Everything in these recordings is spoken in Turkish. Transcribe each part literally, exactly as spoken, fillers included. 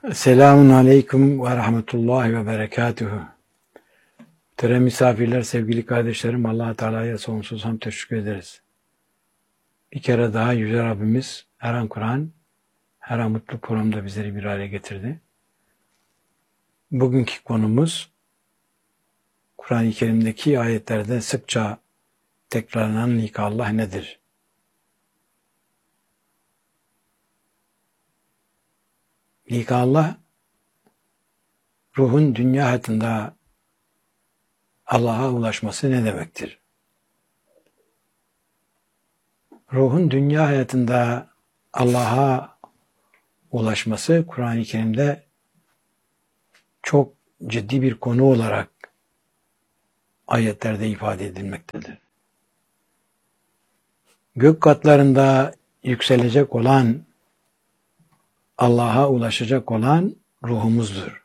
Selamun Aleyküm ve Rahmetullahi ve Berekatuhu. Muhterem misafirler, sevgili kardeşlerim, Allah-u Teala'ya sonsuz hamd teşekkür ederiz. Bir kere daha Yüce Rabbimiz her an Kur'an, her an mutlu programda bizleri bir araya getirdi. Bugünkü konumuz, Kur'an-ı Kerim'deki ayetlerde sıkça tekrarlanan likallah nedir? Likallah, ruhun dünya hayatında Allah'a ulaşması ne demektir? Ruhun dünya hayatında Allah'a ulaşması Kur'an-ı Kerim'de çok ciddi bir konu olarak ayetlerde ifade edilmektedir. Gök katlarında yükselecek olan, Allah'a ulaşacak olan ruhumuzdur.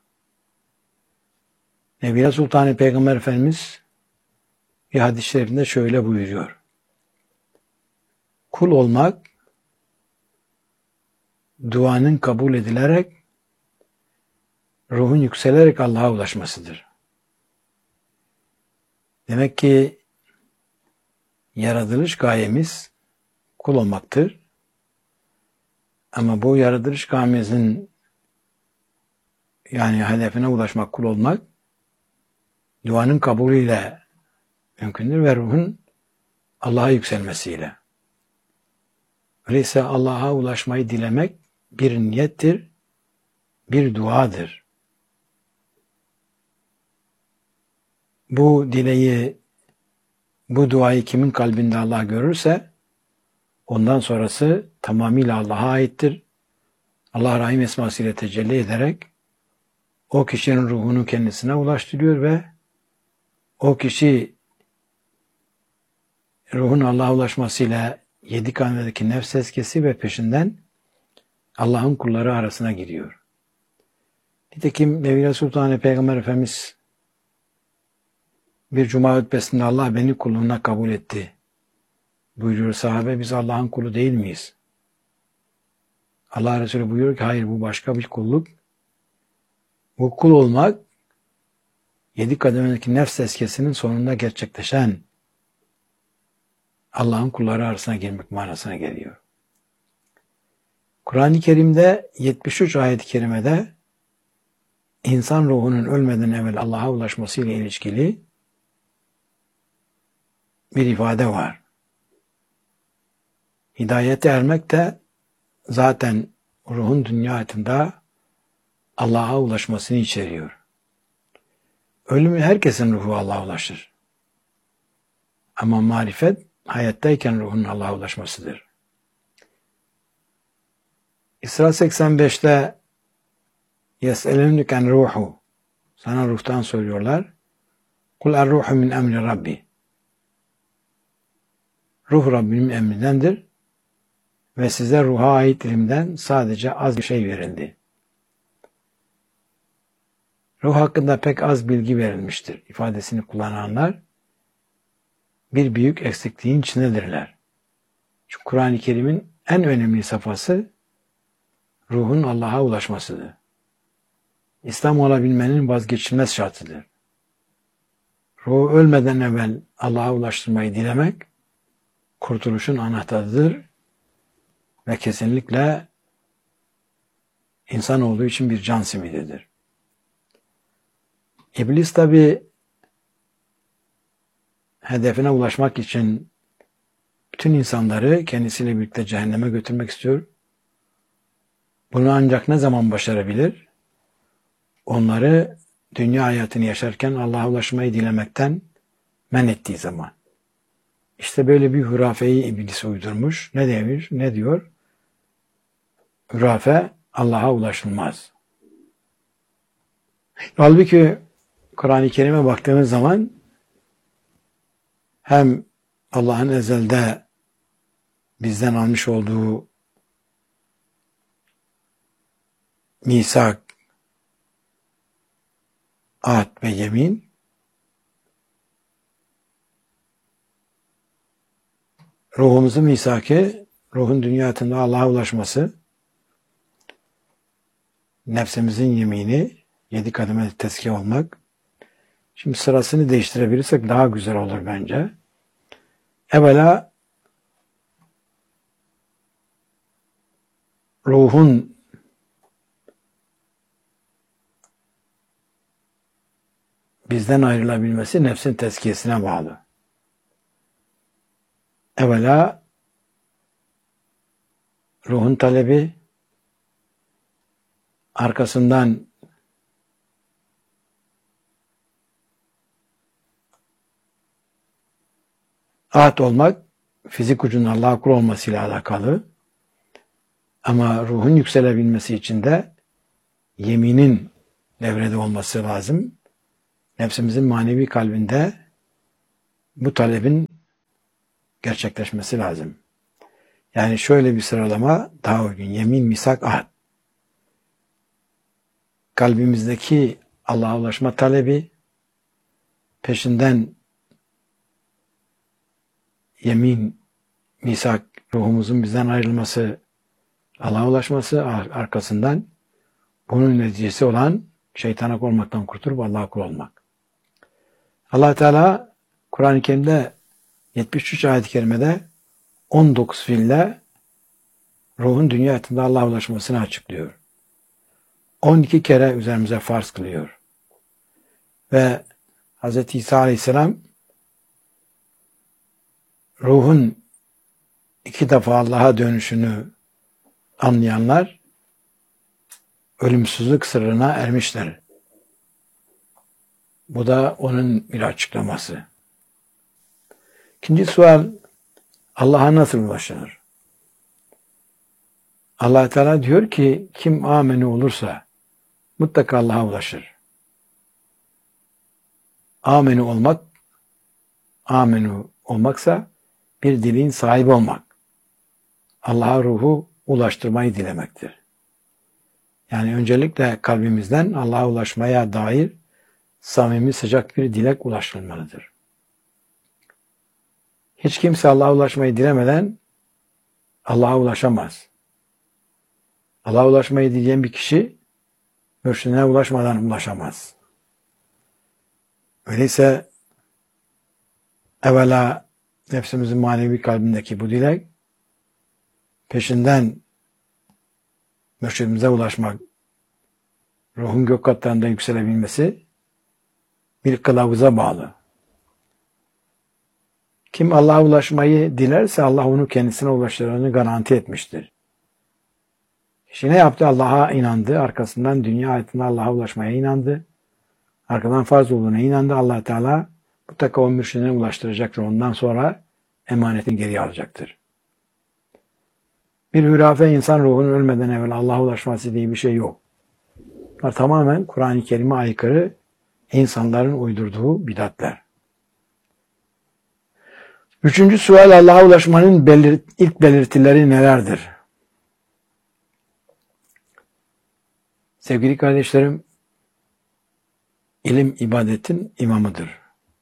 Nebiye Sultan Peygamber Efendimiz bir hadis-i şerifinde şöyle buyuruyor. Kul olmak, duanın kabul edilerek, ruhun yükselerek Allah'a ulaşmasıdır. Demek ki yaratılış gayemiz kul olmaktır. Ama bu yaratılış gayemizin yani hedefine ulaşmak, kul olmak, duanın kabulüyle mümkündür ve ruhun Allah'a yükselmesiyle. Öyleyse Allah'a ulaşmayı dilemek bir niyettir, bir duadır. Bu dileği, bu duayı kimin kalbinde Allah görürse, ondan sonrası tamamıyla Allah'a aittir. Allah Rahim esmasıyla tecelli ederek o kişinin ruhunu kendisine ulaştırıyor ve o kişi ruhun Allah'a ulaşmasıyla yedi kanedeki nefs tezkiyesi ve peşinden Allah'ın kulları arasına giriyor. Nitekim Nebiye Sultan Peygamber Efendimiz bir cuma hutbesinde Allah beni kulluğuna kabul etti buyuruyor sahabe, biz Allah'ın kulu değil miyiz? Allah Resulü buyuruyor ki hayır, bu başka bir kulluk. Bu kul olmak yedi kademedeki nefs tezkiyesinin sonunda gerçekleşen Allah'ın kulları arasına girmek manasına geliyor. Kur'an-ı Kerim'de yetmiş üç ayet-i kerimede insan ruhunun ölmeden evvel Allah'a ulaşmasıyla ilişkili bir ifade var. Hidayete ermek de zaten ruhun dünya hayatında Allah'a ulaşmasını içeriyor. Ölümü herkesin ruhu Allah'a ulaşır. Ama marifet hayattayken ruhun Allah'a ulaşmasıdır. İsra seksen beşte yes'elûnüken ruhu, sana ruhtan soruyorlar. Kul er-ruhu min emri Rabbi. Ruh Rabbimin emrindendir ve size ruha ait ilimden sadece az bir şey verildi. Ruh hakkında pek az bilgi verilmiştir ifadesini kullananlar bir büyük eksikliğin içindedirler. Çünkü Kur'an-ı Kerim'in en önemli safhası ruhun Allah'a ulaşmasıdır. İslam olabilmenin vazgeçilmez şartıdır. Ruhu ölmeden evvel Allah'a ulaştırmayı dilemek kurtuluşun anahtarıdır ve kesinlikle insan olduğu için bir can simididir. İblis tabi hedefine ulaşmak için bütün insanları kendisiyle birlikte cehenneme götürmek istiyor. Bunu ancak ne zaman başarabilir? Onları dünya hayatını yaşarken Allah'a ulaşmayı dilemekten men ettiği zaman. İşte böyle bir hurafeyi iblis uydurmuş. Ne demiş? Ne diyor? Hurafe Allah'a ulaşılmaz. Halbuki Kur'an-ı Kerim'e baktığımız zaman hem Allah'ın ezelde bizden almış olduğu misak, ahd ve yemin, ruhumuzun misaki, ruhun dünya hayatında Allah'a ulaşması, nefsimizin yemini, yedi kademe tezkiye olmak. Şimdi sırasını değiştirebilirsek daha güzel olur bence. Evvela ruhun bizden ayrılabilmesi nefsin tezkiyesine bağlı. Evvela ruhun talebi, arkasından ahd olmak, fizik ucunun Allah'a kul olmasıyla alakalı. Ama ruhun yükselebilmesi için de yeminin devrede olması lazım. Nefsimizin manevi kalbinde bu talebin gerçekleşmesi lazım. Yani şöyle bir sıralama daha uygun. Yemin, misak, ahd. Kalbimizdeki Allah'a ulaşma talebi, peşinden yemin, misak, ruhumuzun bizden ayrılması, Allah'a ulaşması, arkasından bunun neticesi olan şeytana kul olmaktan kurtulup Allah'a kul olmak. Allah Teala Kur'an-ı Kerim'de yetmiş üç ayet-i kerimede on dokuz fiille ruhun dünya hayatında Allah'a ulaşmasını açıklıyor. on iki kere üzerimize farz kılıyor. Ve Hz. İsa Aleyhisselam ruhun iki defa Allah'a dönüşünü anlayanlar ölümsüzlük sırrına ermişler. Bu da onun bir açıklaması. İkinci sual, Allah'a nasıl ulaşılır? Allah Teala diyor ki kim ameni olursa mutlaka Allah'a ulaşır. Ameni olmak, amenu olmaksa bir dilin sahibi olmak. Allah'a ruhu ulaştırmayı dilemektir. Yani öncelikle kalbimizden Allah'a ulaşmaya dair samimi sıcak bir dilek ulaştırılmalıdır. Hiç kimse Allah'a ulaşmayı dilemeden Allah'a ulaşamaz. Allah'a ulaşmayı dileyen bir kişi mürşidine ulaşmadan ulaşamaz. Öyleyse evvela nefsimizin manevi kalbindeki bu dilek, peşinden mürşidimize ulaşmak, ruhun gök katlarında yükselebilmesi bir kılavuza bağlı. Kim Allah'a ulaşmayı dilerse Allah onu kendisine ulaştıracağını garanti etmiştir. Kişi ne yaptı? Allah'a inandı. Arkasından dünya hayatında Allah'a ulaşmaya inandı. Arkadan farz olduğuna inandı. Allah Teala mutlaka o mürşidine ulaştıracaktır. Ondan sonra emanetini geriye alacaktır. Bir hürafe insan ruhunun ölmeden evvel Allah'a ulaşması diye bir şey yok. Bunlar tamamen Kur'an-ı Kerim'e aykırı insanların uydurduğu bidatler. Üçüncü sual, Allah'a ulaşmanın belir- ilk belirtileri nelerdir? Sevgili kardeşlerim, ilim ibadetin imamıdır.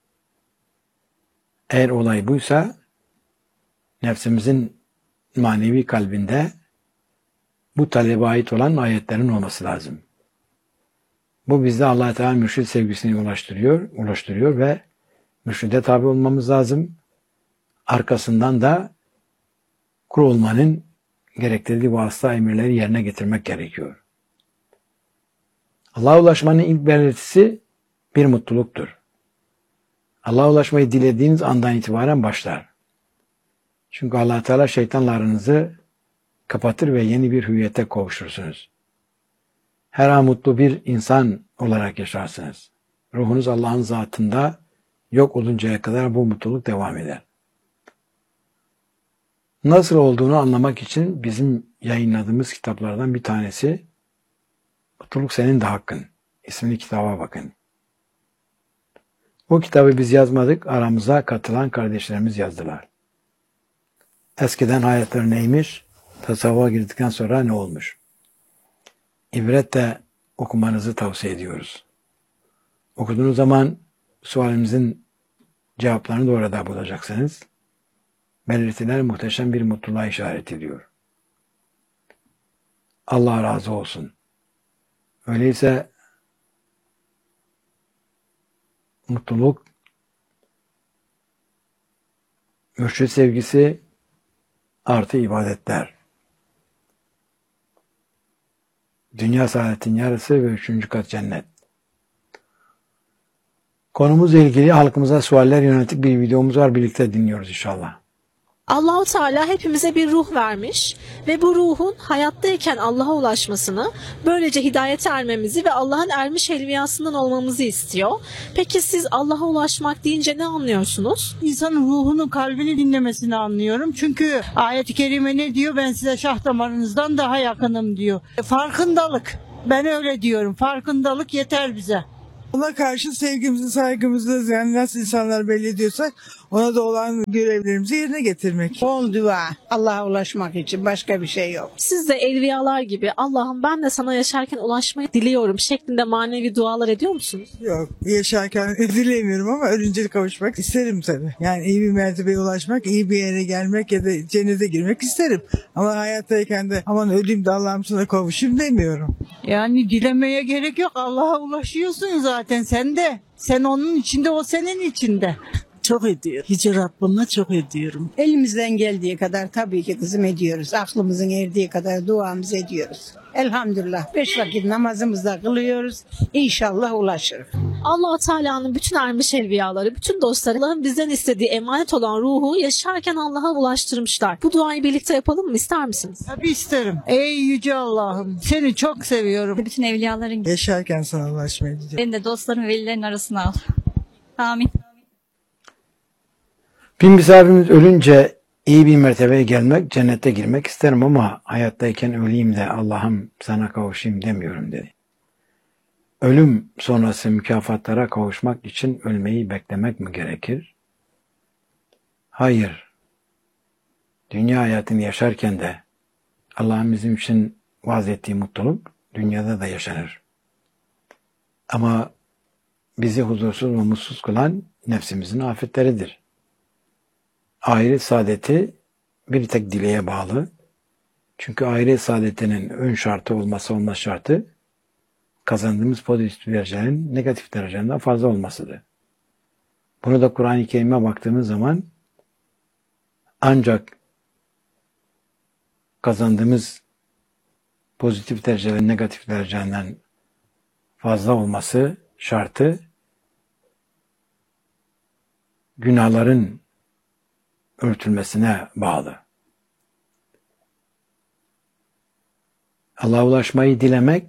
Eğer olay buysa, nefsimizin manevi kalbinde bu talebe ait olan ayetlerin olması lazım. Bu bizde Allah Teala mürşid sevgisini ulaştırıyor, ulaştırıyor ve mürşide tabi olmamız lazım. Arkasından da kul olmanın gerektirdiği vasıta emirleri yerine getirmek gerekiyor. Allah'a ulaşmanın ilk belirtisi bir mutluluktur. Allah'a ulaşmayı dilediğiniz andan itibaren başlar. Çünkü Allah Teala şeytanlarınızı kapatır ve yeni bir hüviyete kavuşursunuz. Her an mutlu bir insan olarak yaşarsınız. Ruhunuz Allah'ın zatında yok oluncaya kadar bu mutluluk devam eder. Nasıl olduğunu anlamak için bizim yayınladığımız kitaplardan bir tanesi Mutluluk Senin de Hakkın isimli kitaba bakın. Bu kitabı biz yazmadık, aramıza katılan kardeşlerimiz yazdılar. Eskiden hayatları neymiş, tasavvufa girdikten sonra ne olmuş? İbretle okumanızı tavsiye ediyoruz. Okuduğunuz zaman sualimizin cevaplarını da orada bulacaksınız. Belirtiler muhteşem bir mutluluğa işaret ediyor. Allah razı olsun. Öyleyse mutluluk, mürşid sevgisi artı ibadetler. Dünya saadetin yarısı ve üçüncü kat cennet. Konumuzla ilgili halkımıza sualler yönelik bir videomuz var. Birlikte dinliyoruz inşallah. Allah-u Teala hepimize bir ruh vermiş ve bu ruhun hayattayken Allah'a ulaşmasını, böylece hidayete ermemizi ve Allah'ın ermiş helviyasından olmamızı istiyor. Peki siz Allah'a ulaşmak deyince ne anlıyorsunuz? İnsanın ruhunun kalbini dinlemesini anlıyorum. Çünkü ayet-i kerime ne diyor? Ben size şah damarınızdan daha yakınım diyor. Farkındalık. Ben öyle diyorum. Farkındalık yeter bize. Ona karşı sevgimizi, saygımızı yani nasıl insanlar belli ediyorsak ona da olan görevlerimizi yerine getirmek. Bol dua Allah'a ulaşmak için, başka bir şey yok. Siz de evliyalar gibi Allah'ım ben de sana yaşarken ulaşmayı diliyorum şeklinde manevi dualar ediyor musunuz? Yok, yaşarken dilemiyorum ama ölünce kavuşmak isterim tabii. Yani iyi bir mertebeye ulaşmak, iyi bir yere gelmek ya da cennete girmek isterim. Ama hayattayken de aman öleyim de Allah'ım sana kavuşayım demiyorum. Yani dilemeye gerek yok. Allah'a ulaşıyorsun zaten sen de. Sen onun içinde, o senin içinde. Çok ediyor. Yüce Rabbime çok ediyorum. Elimizden geldiği kadar tabii ki kızım ediyoruz. Aklımızın erdiği kadar duamızı ediyoruz. Elhamdülillah beş vakit namazımızı da kılıyoruz. İnşallah ulaşırız. Allah-u Teala'nın bütün ermiş evliyaları, bütün dostları Allah'ın bizden istediği emanet olan ruhu yaşarken Allah'a ulaştırmışlar. Bu duayı birlikte yapalım mı? İster misiniz? Tabii isterim. Ey Yüce Allah'ım seni çok seviyorum. Bütün evliyaların, Yaşarken sana ulaşmayı diyeceğim. beni de dostların, velilerin arasına al. Amin. Bir misafirimiz ölünce iyi bir mertebeye gelmek, cennete girmek isterim ama hayattayken öleyim de Allah'ım sana kavuşayım demiyorum dedi. Ölüm sonrası mükafatlara kavuşmak için ölmeyi beklemek mi gerekir? Hayır. Dünya hayatını yaşarken de Allah'ın bizim için vaaz ettiği mutluluk dünyada da yaşanır. Ama bizi huzursuz ve mutsuz kılan nefsimizin afetleridir. Ahiret saadeti bir tek dileğe bağlı. Çünkü ahiret saadetinin ön şartı olması olmaz şartı kazandığımız pozitif derecenin negatif dereceden fazla olmasıdır. Bunu da Kur'an-ı Kerim'e baktığımız zaman ancak kazandığımız pozitif derecelerin negatif dereceden fazla olması şartı günahların örtülmesine bağlı. Allah'a ulaşmayı dilemek,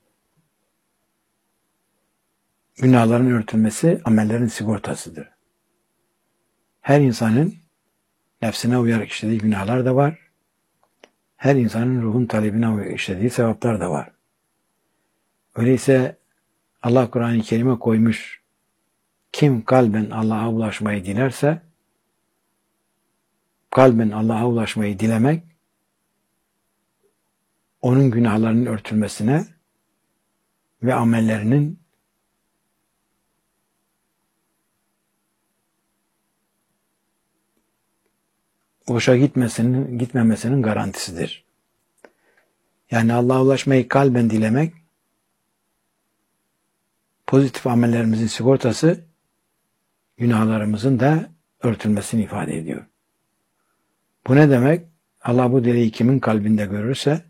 günahların örtülmesi amellerin sigortasıdır. Her insanın nefsine uyarak işlediği günahlar da var. Her insanın ruhun talebine uyarak işlediği sevaplar da var. Öyleyse Allah Kur'an-ı Kerim'e koymuş, kim kalben Allah'a ulaşmayı dilerse, kalben Allah'a ulaşmayı dilemek, onun günahlarının örtülmesine ve amellerinin boşa gitmesinin, gitmemesinin garantisidir. Yani Allah'a ulaşmayı kalben dilemek, pozitif amellerimizin sigortası, günahlarımızın da örtülmesini ifade ediyor. Bu ne demek? Allah bu dileği kimin kalbinde görürse,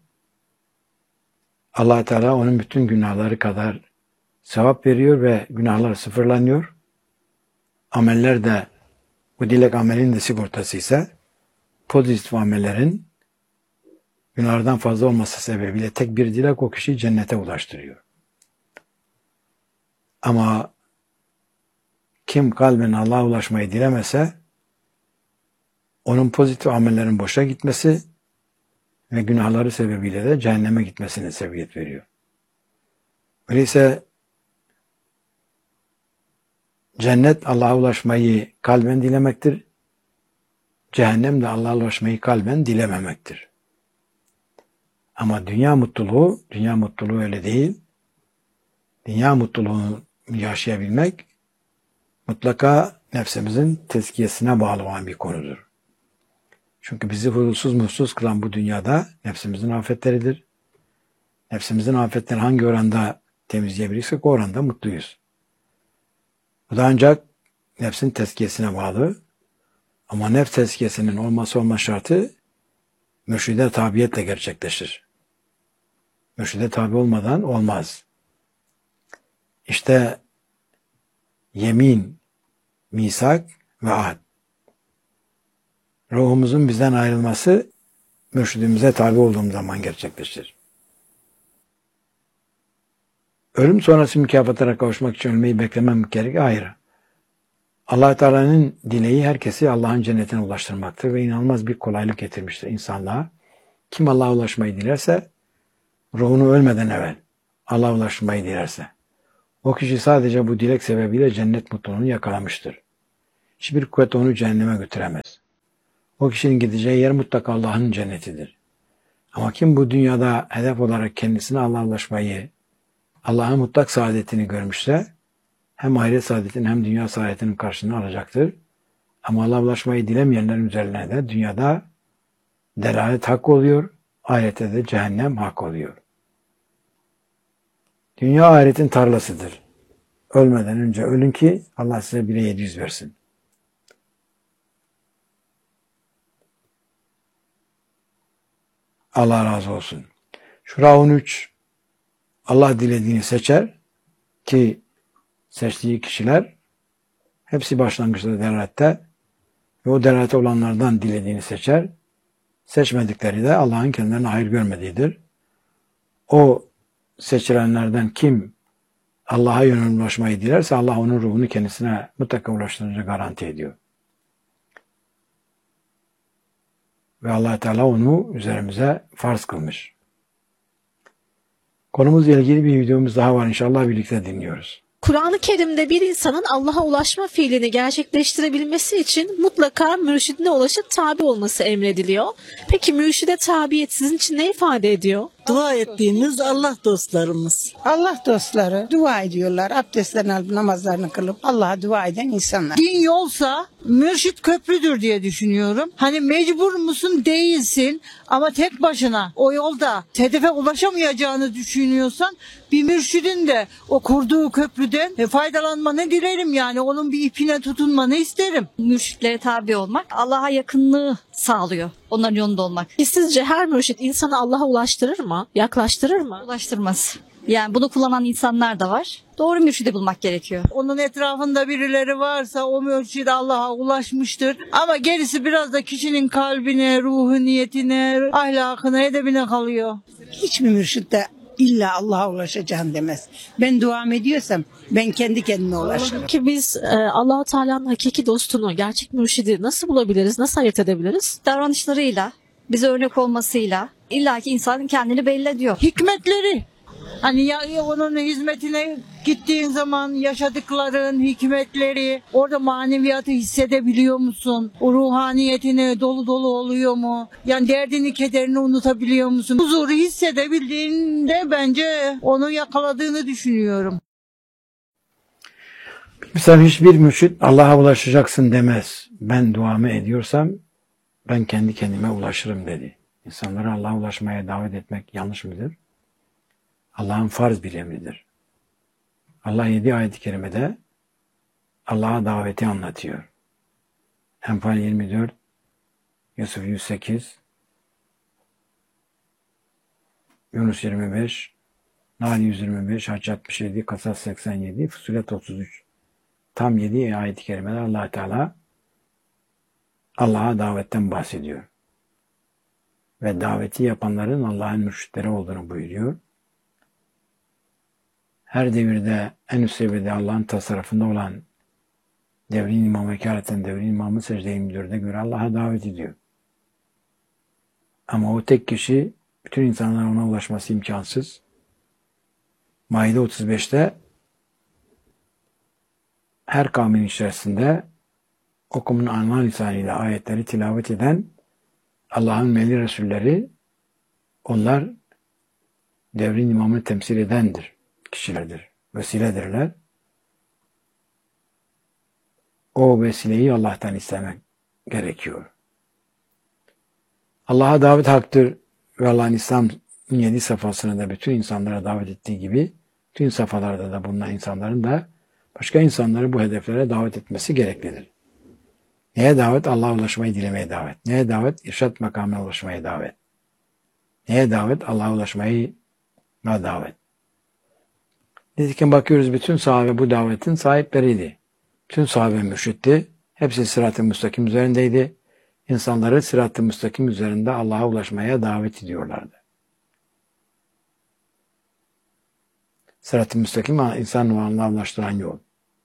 Allah Teala onun bütün günahları kadar sevap veriyor ve günahlar sıfırlanıyor. Ameller de bu dilek amelin de sigortası ise pozitif amellerin günahlardan fazla olması sebebiyle tek bir dilek o kişiyi cennete ulaştırıyor. Ama kim kalben Allah'a ulaşmayı dilemese onun pozitif amellerin boşa gitmesi ve günahları sebebiyle de cehenneme gitmesine sebebiyet veriyor. Öyleyse cennet Allah'a ulaşmayı kalben dilemektir. Cehennem de Allah'a ulaşmayı kalben dilememektir. Ama dünya mutluluğu, dünya mutluluğu öyle değil. Dünya mutluluğunu yaşayabilmek mutlaka nefsimizin tezkiyesine bağlı olan bir konudur. Çünkü bizi huzursuz mutsuz kılan bu dünyada nefsimizin afetleridir. Nefsimizin afetlerini hangi oranda temizleyebilirsek o oranda mutluyuz. Bu da ancak nefsin tezkiyesine bağlı. Ama nefs tezkiyesinin olması olma şartı mürşide tabiyetle gerçekleşir. Mürşide tabi olmadan olmaz. İşte yemin, misak ve ahd. Ruhumuzun bizden ayrılması mürşidimize tabi olduğum zaman gerçekleşir. Ölüm sonrası mükafatlara kavuşmak için ölmeyi beklemem gerek ayrı. Allah Teala'nın dileği herkesi Allah'ın cennetine ulaştırmaktır ve inanılmaz bir kolaylık getirmiştir insanlığa. Kim Allah'a ulaşmayı dilerse, ruhunu ölmeden evvel Allah'a ulaşmayı dilerse, o kişi sadece bu dilek sebebiyle cennet mutluluğunu yakalamıştır. Hiçbir kuvvet onu cehenneme götüremez. O kişinin gideceği yer mutlaka Allah'ın cennetidir. Ama kim bu dünyada hedef olarak kendisine Allah'a ulaşmayı, Allah'ın mutlak saadetini görmüşse, hem ahiret saadetinin hem dünya saadetinin karşılığını alacaktır. Ama Allah'a ulaşmayı dilemeyenlerin üzerine de dünyada delalet hak oluyor, ahirette de cehennem hak oluyor. Dünya ahiretin tarlasıdır. Ölmeden önce ölün ki Allah size bire yedi yüz versin. Allah razı olsun. Şura on üç. Allah dilediğini seçer ki seçtiği kişiler hepsi başlangıçta delalette ve o delalette olanlardan dilediğini seçer. Seçmedikleri de Allah'ın kendilerine hayır görmediğidir. O seçilenlerden kim Allah'a yönelip ulaşmayı dilerse Allah onun ruhunu kendisine mutlaka ulaştırınca garanti ediyor. Ve Allah Teala onu üzerimize farz kılmış. Konumuzla ilgili bir videomuz daha var, inşallah birlikte dinliyoruz. Kur'an-ı Kerim'de bir insanın Allah'a ulaşma fiilini gerçekleştirebilmesi için mutlaka mürşidine ulaşıp tabi olması emrediliyor. Peki mürşide tabiyet sizin için ne ifade ediyor? Dua ettiğimiz Allah dostlarımız. Allah dostları dua ediyorlar. Abdestlerini alıp namazlarını kılıp Allah'a dua eden insanlar. Din yolsa mürşit köprüdür diye düşünüyorum. Hani mecbur musun değilsin ama tek başına o yolda hedefe ulaşamayacağını düşünüyorsan bir mürşidin de o kurduğu köprüden faydalanmanı dilerim, yani onun bir ipine tutunmanı isterim. Mürşitlere tabi olmak Allah'a yakınlığı sağlıyor. Onların yolunda olmak. Ki sizce her mürşit insanı Allah'a ulaştırır mı? Yaklaştırır mı? Ulaştırmaz. Yani bunu kullanan insanlar da var. Doğru mürşidi bulmak gerekiyor. Onun etrafında birileri varsa o mürşid Allah'a ulaşmıştır. Ama gerisi biraz da kişinin kalbine, ruhu, niyetine, ahlakına, edebine kalıyor. Hiçbir mürşit de illa Allah'a ulaşacağım demez. Ben duam ediyorsam ben kendi kendime ulaşırım. Ki biz e, Allah-u Teala'nın hakiki dostunu, gerçek mürşidi nasıl bulabiliriz, nasıl ayırt edebiliriz? Davranışlarıyla, bize örnek olmasıyla illaki insan kendini belli ediyor. Hikmetleri. Hani ya, ya onun hizmetine gittiğin zaman yaşadıkların hikmetleri, orada maneviyatı hissedebiliyor musun? O ruhaniyetine dolu dolu oluyor mu? Yani derdini, kederini unutabiliyor musun? Huzuru hissedebildiğinde bence onu yakaladığını düşünüyorum. Mesela hiçbir mürşit Allah'a ulaşacaksın demez. Ben duamı ediyorsam ben kendi kendime ulaşırım dedi. İnsanları Allah'a ulaşmaya davet etmek yanlış mıdır? Allah'ın farz bir emridir. Allah yedi ayet-i kerimede Allah'a daveti anlatıyor. Enfal yirmi dört, Yusuf yüz sekiz, Yunus yirmi beş, Nahl yüz yirmi beş, Hac altmış yedi, Kasas seksen yedi, Fussilet otuz üç. Tam yedi ayet-i kerimede Allah Teala Allah'a davetten bahsediyor. Ve daveti yapanların Allah'ın mürşitleri olduğunu buyuruyor. Her devirde en üst seviyede Allah'ın tasarrufunda olan devrin imamı vekaleten devrin imamı secde yirmi dörde göre Allah'a davet ediyor. Ama o tek kişi bütün insanların ona ulaşması imkansız. Maide otuz beşte her kavmin içerisinde okumun ana lisanıyla ayetleri tilavet eden Allah'ın melih Resulleri, onlar devrin imamını temsil edendir, kişilerdir, vesiledirler. O vesileyi Allah'tan istemek gerekiyor. Allah'a davet haktır ve Allah'ın İslam yedi safhasını da bütün insanlara davet ettiği gibi bütün safhalarda da bulunan insanların da başka insanları bu hedeflere davet etmesi gereklidir. Neye davet? Allah'a ulaşmayı dilemeye davet. Neye davet? İrşad makamına ulaşmaya davet. Neye davet? Allah'a ulaşmayı davet. Nitekim bakıyoruz bütün sahabe bu davetin sahipleriydi. Bütün sahabe mürşitti. Hepsi sırat-ı müstakim üzerindeydi. İnsanları sırat-ı müstakim üzerinde Allah'a ulaşmaya davet ediyorlardı. Sırat-ı müstakim insan varlığına ulaştıran yol.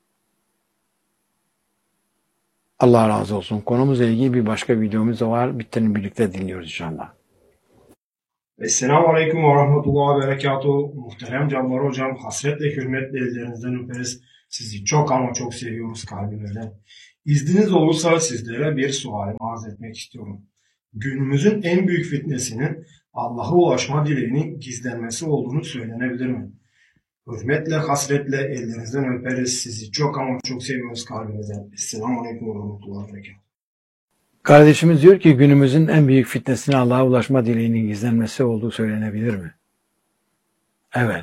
Allah razı olsun. Konumuzla ilgili bir başka videomuz da var. Bittiğini birlikte dinliyoruz inşallah. Esselamu Aleyküm ve Rahmetullahi ve Berekatuhu. Muhterem Cabbar Hocam, hasretle hürmetle ellerinizden öperiz. Sizi çok ama çok seviyoruz kalbimizden. İzniniz olursa sizlere bir sual arz etmek istiyorum. Günümüzün en büyük fitnesinin Allah'a ulaşma dileğinin gizlenmesi olduğunu söylenebilir mi? Hürmetle, hasretle ellerinizden öperiz. Sizi çok ama çok seviyoruz kalbimizden. Esselamu Aleyküm ve Rahmetullahi ve Berekatuhu. Kardeşimiz diyor ki günümüzün en büyük fitnesinin Allah'a ulaşma dileğinin gizlenmesi olduğu söylenebilir mi? Evet.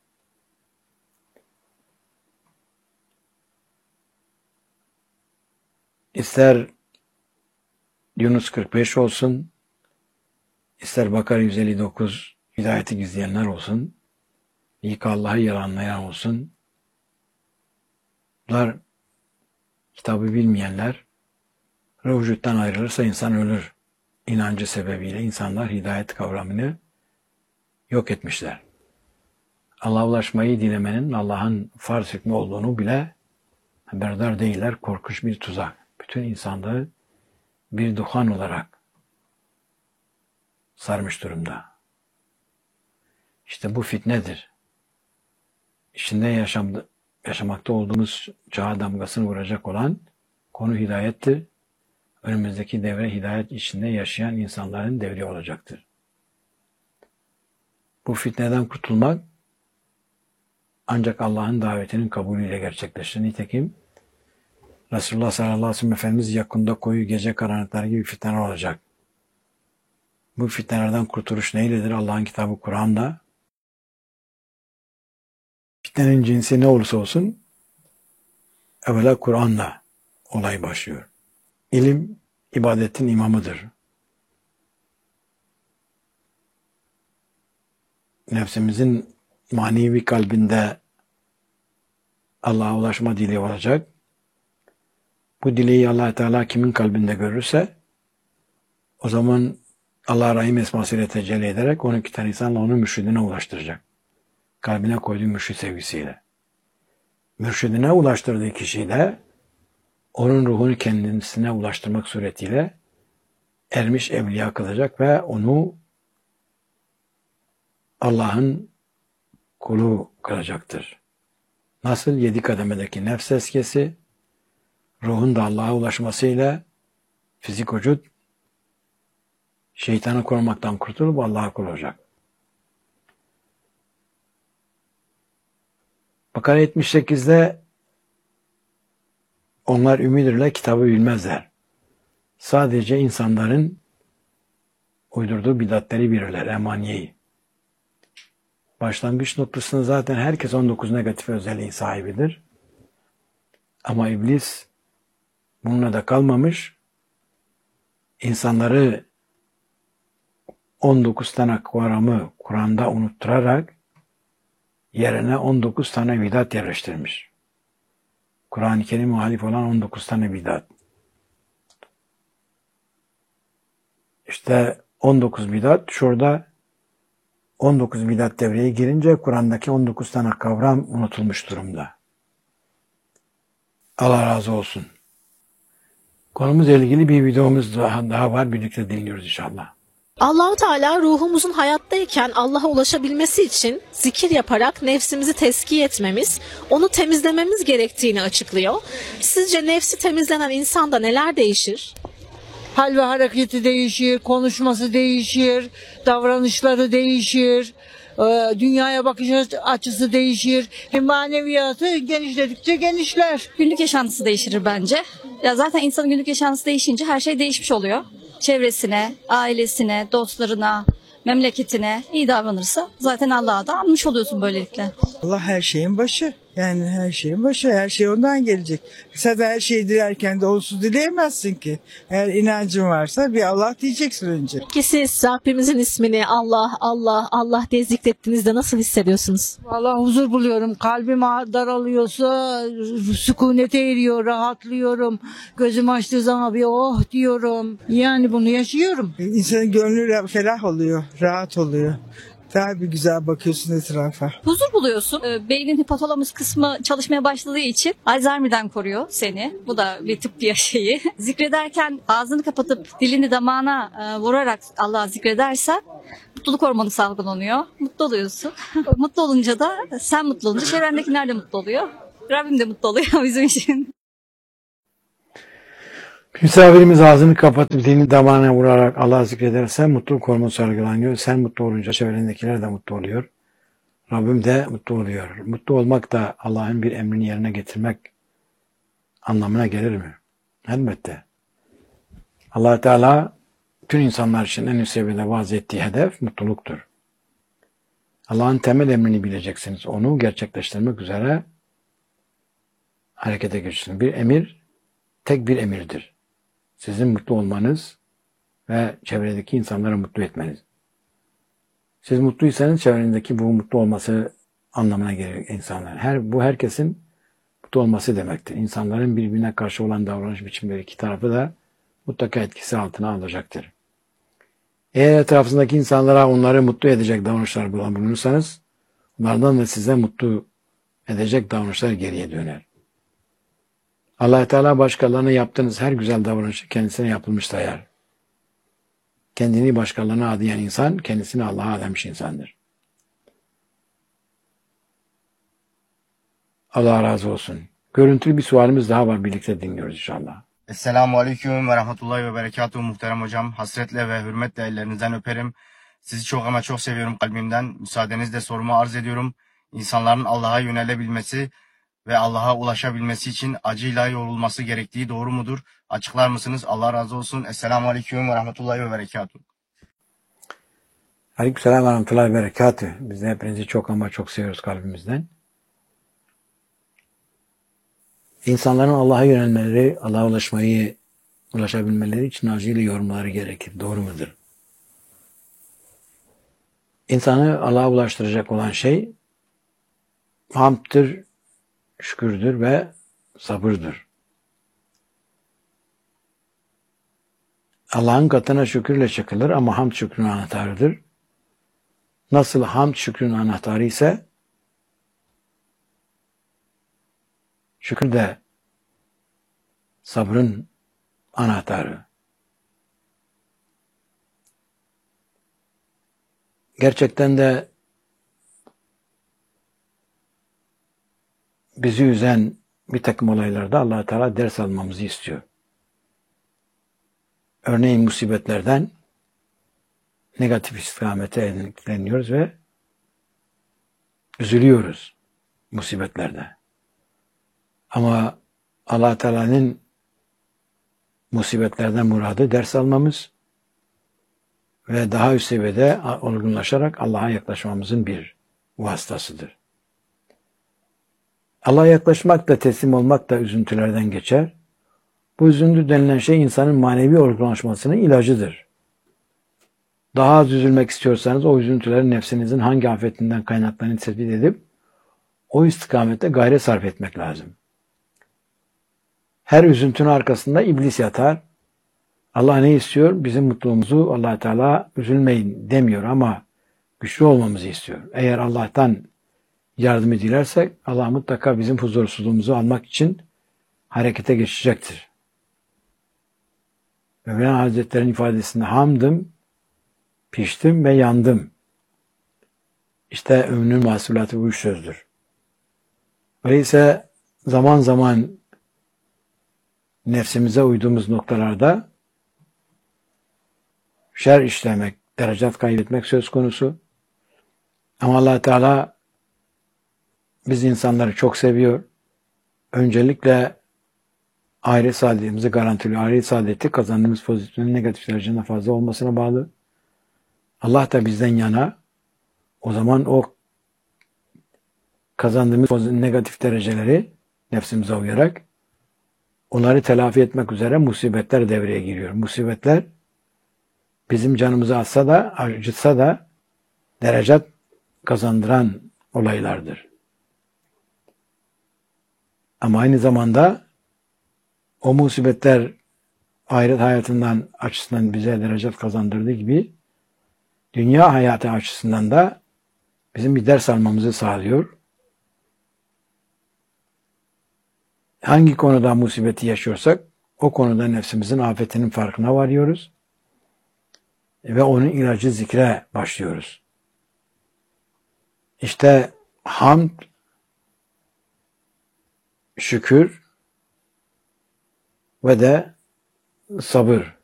İster Yunus kırk beş olsun, ister Bakara yüz elli dokuz hidayeti gizleyenler olsun, ilk Allah'ı yalanlayan olsun, bunlar kitabı bilmeyenler, vücuttan ayrılırsa insan ölür inancı sebebiyle insanlar hidayet kavramını yok etmişler. Allah'a ulaşmayı dilemenin Allah'ın farz hükmü olduğunu bile haberdar değiller. Korkunç bir tuzak. Bütün insanlığı bir duhan olarak sarmış durumda. İşte bu fitnedir. İçinde yaşamda, yaşamakta olduğumuz çağa damgasını vuracak olan konu hidayettir. Önümüzdeki devre hidayet içinde yaşayan insanların devri olacaktır. Bu fitneden kurtulmak ancak Allah'ın davetinin kabulüyle gerçekleşir. Nitekim Resulullah sallallahu aleyhi ve sellem Efendimiz yakında koyu gece karanlıkları gibi fitneler olacak. Bu fitnelerden kurtuluş neyledir? Allah'ın kitabı Kur'an'da. Fitnenin cinsi ne olursa olsun evvela Kur'an'la olay başlıyor. İlim, ibadetin imamıdır. Nefsimizin manevi kalbinde Allah'a ulaşma dileği olacak. Bu dileği Allah Teala kimin kalbinde görürse o zaman Allah Rahim esmasıyla tecelli ederek on iki tane insanla onu mürşidine ulaştıracak. Kalbine koyduğu mürşid sevgisiyle. Mürşidine ulaştırdığı kişiyle onun ruhunu kendisine ulaştırmak suretiyle ermiş evliya kılacak ve onu Allah'ın kulu kılacaktır. Nasıl yedi kademedeki nefs eskesi, ruhun da Allah'a ulaşmasıyla fizik vücut şeytanı korumaktan kurtulup Allah'a kul olacak. Bakara yetmiş sekizde onlar ümidirler, kitabı bilmezler. Sadece insanların uydurduğu bidatleri bilirler, emaniyeyi. Başlangıç noktasında zaten herkes on dokuz negatif özelliği sahibidir. Ama iblis bununla da kalmamış. İnsanları on dokuz tane kavramı Kur'an'da unutturarak yerine on dokuz tane bidat yerleştirmiş. Kur'an-ı Kerim muhalif olan on dokuz tane bidat. İşte on dokuz bidat şurada on dokuz bidat devreye girince Kur'an'daki on dokuz tane kavram unutulmuş durumda. Allah razı olsun. Konumuzla ilgili bir videomuz daha, daha var. Birlikte dinliyoruz inşallah. Allah-u Teala ruhumuzun hayattayken Allah'a ulaşabilmesi için zikir yaparak nefsimizi tezkiye etmemiz, onu temizlememiz gerektiğini açıklıyor. Sizce nefsi temizlenen insanda neler değişir? Hal ve hareketi değişir, konuşması değişir, davranışları değişir, dünyaya bakış açısı değişir. Maneviyatı genişledikçe genişler. Günlük yaşantısı değişir bence. Ya zaten insanın günlük yaşantısı değişince her şey değişmiş oluyor. Çevresine, ailesine, dostlarına, memleketine iyi davranırsa zaten Allah'a da anmış oluyorsun böylelikle. Allah her şeyin başı. Yani her şeyin başı. Her şey ondan gelecek. Sen de her şeyi dilerken de onsuz dileyemezsin ki. Eğer inancın varsa bir Allah diyeceksin önce. Peki siz Rabbimizin ismini Allah, Allah, Allah diye zikrettiğinizde nasıl hissediyorsunuz? Vallahi huzur buluyorum. Kalbim daralıyorsa sükunete eriyor, rahatlıyorum. Gözüm açtığı zaman bir oh diyorum. Yani bunu yaşıyorum. İnsanın gönlü ferah oluyor, rahat oluyor. Daha bir güzel bakıyorsun etrafa. Huzur buluyorsun. Ee, Beynin hipotalamus kısmı çalışmaya başladığı için Alzheimer'den koruyor seni. Bu da bir tıbbi şeyi. Zikrederken ağzını kapatıp dilini damağına e, vurarak Allah'ı zikredersen mutluluk hormonu salgılanıyor. Mutlu oluyorsun. Mutlu olunca da sen mutlu olunca çevrendekiler de mutlu oluyor. Rabbim de mutlu oluyor bizim için. Misafirimiz ağzını kapatıp dilini damağına vurarak Allah'ı zikrederse mutluluk hormonu salgılanıyor. Sen mutlu olunca çevrendekiler de mutlu oluyor. Rabbim de mutlu oluyor. Mutlu olmak da Allah'ın bir emrini yerine getirmek anlamına gelir mi? Elbette. Allah Teala tüm insanlar için en üst seviyede vaaz ettiği hedef mutluluktur. Allah'ın temel emrini bileceksiniz. Onu gerçekleştirmek üzere harekete geçin. Bir emir tek bir emirdir. Sizin mutlu olmanız ve çevredeki insanları mutlu etmeniz. Siz mutluysanız çevrenizdeki bu mutlu olması anlamına gelir insanlar. Her, bu herkesin mutlu olması demektir. İnsanların birbirine karşı olan davranış biçimleri iki tarafı da mutlaka etkisi altına alacaktır. Eğer etrafındaki insanlara onları mutlu edecek davranışlar bulunursanız, onlardan da size mutlu edecek davranışlar geriye döner. Allah Teala başkalarına yaptığınız her güzel davranışı kendisine yapılmış sayar. Kendini başkalarına adayan insan, kendisini Allah'a adamış insandır. Allah razı olsun. Görüntülü bir sualimiz daha var, birlikte dinliyoruz inşallah. Esselamu Aleyküm ve Rahmetullahi ve Berekatuhu muhterem hocam. Hasretle ve hürmetle ellerinizden öperim. Sizi çok ama çok seviyorum kalbimden. Müsaadenizle sorumu arz ediyorum. İnsanların Allah'a yönelebilmesi ve Allah'a ulaşabilmesi için acıyla yorulması gerektiği doğru mudur? Açıklar mısınız? Allah razı olsun. Esselamu Aleyküm ve Rahmetullahi ve Berekatuhu. Aleykümselam ve Rahmetullahi ve Berekatuhu. Biz de hepinizi çok ama çok seviyoruz kalbimizden. İnsanların Allah'a yönelmeleri, Allah'a ulaşmayı, ulaşabilmeleri için acıyla yorumları gerekir. Doğru mudur? İnsanı Allah'a ulaştıracak olan şey hamddır, şükürdür ve sabırdır. Allah'ın katına şükürle çıkılır ama hamd şükrün anahtarıdır. Nasıl hamd şükrün anahtarı ise şükür de sabrın anahtarı. Gerçekten de bizi üzen bir takım olaylarda Allah Teala ders almamızı istiyor. Örneğin musibetlerden negatif istikamete etkileniyoruz ve üzülüyoruz musibetlerde. Ama Allah Teala'nın musibetlerden muradı ders almamız ve daha üst seviyede olgunlaşarak Allah'a yaklaşmamızın bir vasıtasıdır. Allah'a yaklaşmak da teslim olmak da üzüntülerden geçer. Bu üzüntü denilen şey insanın manevi olgunlaşmasının ilacıdır. Daha az üzülmek istiyorsanız o üzüntülerin nefsinizin hangi afetinden kaynaklandığını tespit edip o istikamette gayret sarf etmek lazım. Her üzüntünün arkasında iblis yatar. Allah ne istiyor? Bizim mutluluğumuzu Allah Teala üzülmeyin demiyor ama güçlü olmamızı istiyor. Eğer Allah'tan yardım dilersek Allah mutlaka bizim huzursuzluğumuzu almak için harekete geçecektir. Mevlana Hazretleri'nin ifadesinde hamdım, piştim ve yandım. İşte ömrün mahsulatı bu üç sözdür. Öyleyse zaman zaman nefsimize uyduğumuz noktalarda şer işlemek, derecat kaybetmek söz konusu. Ama Allah Teala biz insanları çok seviyor. Öncelikle ahiret saadetimizi garantiliyor. Ahiret saadeti kazandığımız pozitiflerin negatif dereceden fazla olmasına bağlı. Allah da bizden yana, o zaman o kazandığımız negatif dereceleri nefsimize uyarak onları telafi etmek üzere musibetler devreye giriyor. Musibetler bizim canımızı atsa da, acıtsa da derecat kazandıran olaylardır. Ama aynı zamanda o musibetler ahiret hayatından açısından bize derecat kazandırdığı gibi dünya hayatı açısından da bizim bir ders almamızı sağlıyor. Hangi konuda musibeti yaşıyorsak o konuda nefsimizin afetinin farkına varıyoruz ve onun ilacı zikre başlıyoruz. İşte hamd, şükür ve de sabır.